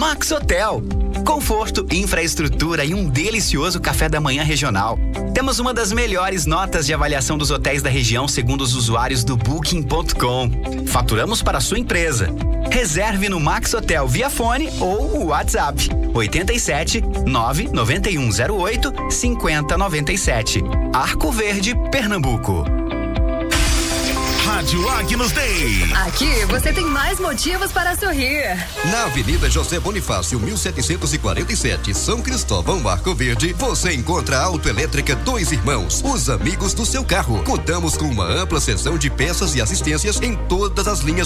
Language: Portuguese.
Max Hotel. Conforto, infraestrutura e um delicioso café da manhã regional. Temos uma das melhores notas de avaliação dos hotéis da região segundo os usuários do Booking.com. Faturamos para a sua empresa. Reserve no Max Hotel via fone ou WhatsApp 87 99108 5097. Arco Verde, Pernambuco. Rádio Agnus Day. Aqui você tem mais motivos para sorrir. Na Avenida José Bonifácio, 1747, São Cristóvão, Arco Verde, você encontra a Autoelétrica Dois Irmãos, os amigos do seu carro. Contamos com uma ampla seção de peças e assistências em todas as linhas